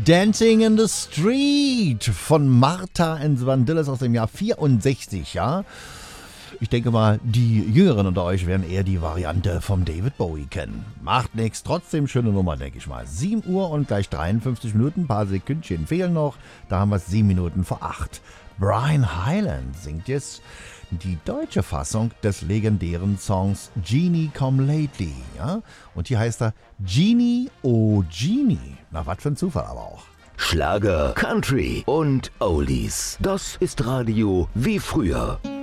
Dancing in the Street von Martha and the Vandellas aus dem Jahr 64, ja. Ich denke mal, die Jüngeren unter euch werden eher die Variante vom David Bowie kennen. Macht nichts, trotzdem schöne Nummer, denke ich mal. 7 Uhr und gleich 53 Minuten, ein paar Sekündchen fehlen noch. Da haben wir es 7 Minuten vor 8. Brian Hyland singt jetzt die deutsche Fassung des legendären Songs Genie Come Lately. Ja? Und hier heißt er Genie, oh Genie. Na, was für ein Zufall aber auch. Schlager, Country und Oldies. Das ist Radio wie früher.